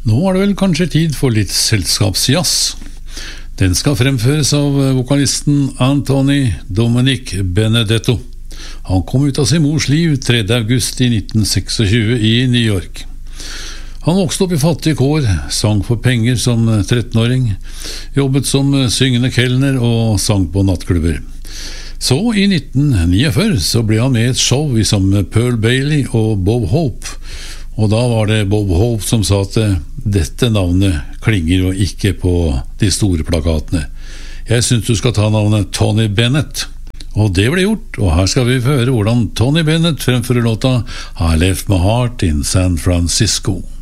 Nå er det vel kanskje tid for litt selskapsjazz. Den skal fremføres av vokalisten Anthony Dominic Benedetto. Han kom ut av sin mors liv 3. august i 1926 i New York. Han vokste opp i fattige kår, sang for penger som 13-åring, jobbet som syngende kelner og sang på nattklubber. Så i 1949 så ble han med i et show som Pearl Bailey og Bob Hope, og da var det Bob Hope som sa at dette navnet klinger jo ikke på de store plakatene. Jeg synes du skal ta navnet Tony Bennett. Og det ble gjort, og her skal vi høre hvordan Tony Bennett fremfører låta I Left My Heart in San Francisco.